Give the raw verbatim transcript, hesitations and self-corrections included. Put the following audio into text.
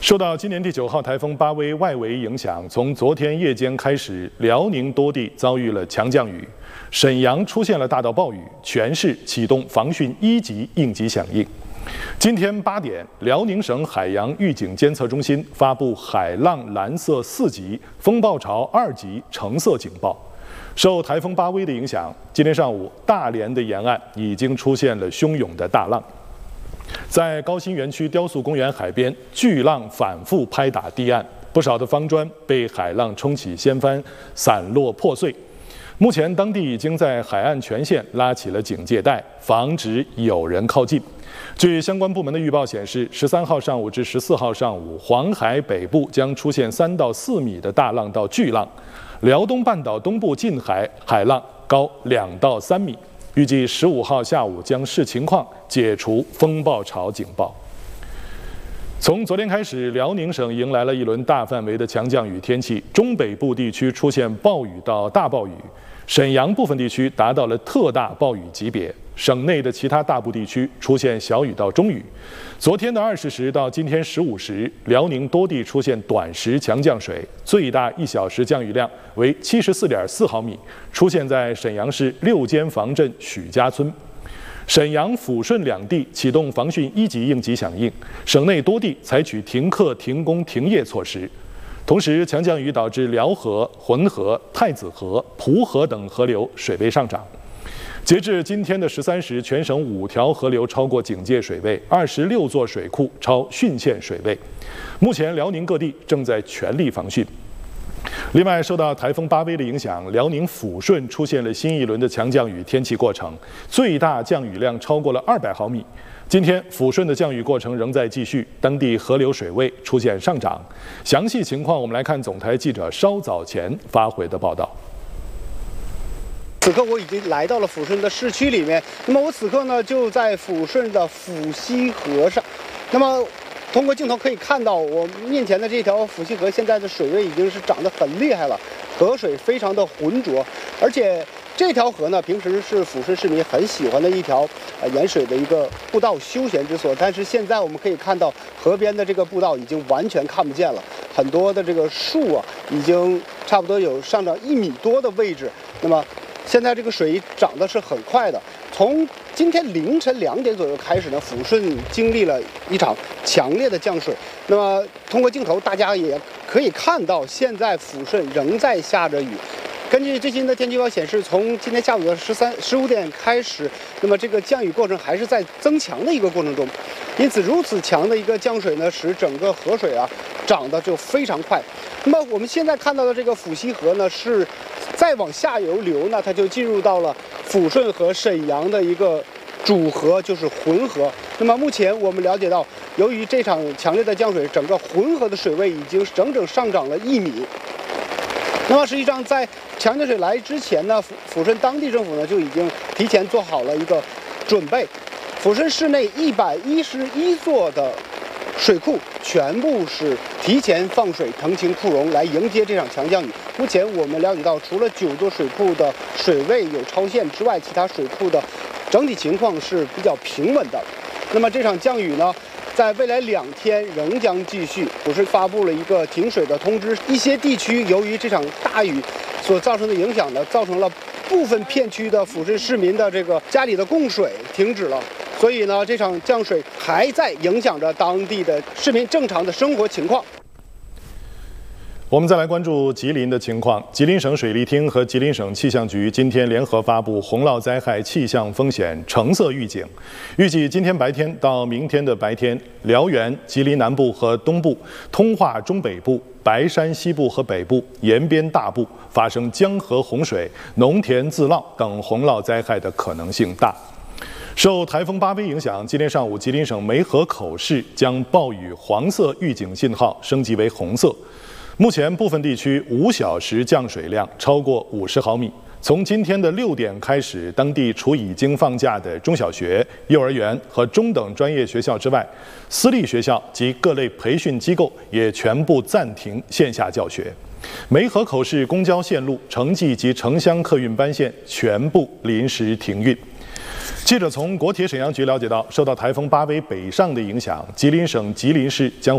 受到今年第九号台风巴威外围影响，从昨天夜间开始，辽宁多地遭遇了强降雨，沈阳出现了大到暴雨，全市启动防汛一级应急响应。今天八点，辽宁省海洋预警监测中心发布海浪蓝色四级、风暴潮二级橙色警报。受台风巴威的影响，今天上午大连的沿岸已经出现了汹涌的大浪。在高新园区雕塑公园海边，巨浪反复拍打堤岸，不少的方砖被海浪冲起掀翻，散落破碎。目前，当地已经在海岸全线拉起了警戒带，防止有人靠近。据相关部门的预报显示，十三号上午至十四号上午，黄海北部将出现三到四米的大浪到巨浪，辽东半岛东部近海海浪高两到三米。预计十五号下午将视情况解除风暴潮警报。从昨天开始，辽宁省迎来了一轮大范围的强降雨天气，中北部地区出现暴雨到大暴雨，沈阳部分地区达到了特大暴雨级别，省内的其他大部地区出现小雨到中雨。昨天的二十时到今天十五时，辽宁多地出现短时强降水，最大一小时降雨量为七十四点四毫米，出现在沈阳市六间房镇许家村。沈阳、抚顺两地启动防汛一级应急响应，省内多地采取停课、停工、停业措施。同时，强降雨导致辽河、浑河、太子河、蒲河等河流水位上涨。截至今天的十三时，全省五条河流超过警戒水位，二十六座水库超汛限水位。目前，辽宁各地正在全力防汛。另外，受到台风巴威的影响，辽宁抚顺出现了新一轮的强降雨天气过程，最大降雨量超过了二百毫米。今天，抚顺的降雨过程仍在继续，当地河流水位出现上涨。详细情况，我们来看总台记者稍早前发回的报道。 此刻我已经来到了抚顺的市区里面，那么我此刻呢就在抚顺的抚溪河上，那么通过镜头可以看到，我面前的这条抚溪河现在的水位已经是涨得很厉害了，河水非常的浑浊，而且这条河呢平时是抚顺市民很喜欢的一条呃沿水的一个步道休闲之所，但是现在我们可以看到河边的这个步道已经完全看不见了，很多的这个树啊已经差不多有上涨一米多的位置，那么现在这个水涨得是很快的，从今天凌晨两点左右开始呢，抚顺经历了一场强烈的降水。那么通过镜头，大家也可以看到，现在抚顺仍在下着雨。根据最新的天气预报显示，从今天下午的十三十五点开始，那么这个降雨过程还是在增强的一个过程中，因此如此强的一个降水呢，使整个河水啊涨得就非常快。那么我们现在看到的这个抚溪河呢，是再往下游流呢，它就进入到了抚顺和沈阳的一个主河，就是浑河。那么目前我们了解到，由于这场强烈的降水，整个浑河的水位已经整整上涨了一米。那么实际上，在强降水来之前呢，抚抚顺当地政府呢就已经提前做好了一个准备。抚顺市内一百一十一座的水库全部是提前放水腾清库容，来迎接这场强降雨。目前我们了解到，除了九座水库的水位有超限之外，其他水库的整体情况是比较平稳的。那么这场降雨呢，在未来两天仍将继续。抚顺发布了一个停水的通知，一些地区由于这场大雨所造成的影响呢，造成了部分片区的抚顺市民的这个家里的供水停止了。所以呢，这场降水还在影响着当地的市民正常的生活情况。 我们再来关注吉林的情况。吉林省水利厅和吉林省气象局今天联合发布洪涝灾害气象风险橙色预警，预计今天白天到明天的白天，辽源、吉林南部和东部、通化中北部、白山西部和北部、延边大部发生江河洪水、农田自涝等洪涝灾害的可能性大。受台风巴威影响，今天上午吉林省梅河口市将暴雨黄色预警信号升级为红色。目前部分地区五小时降水量超过五十毫米。从今天的六点开始，当地除已经放假的中小学、幼儿园和中等专业学校之外，私立学校及各类培训机构也全部暂停线下教学。梅河口市公交线路、城际及城乡客运班线全部临时停运。记者从国铁沈阳局了解到，受到台风巴威北上的影响，吉林省吉林市将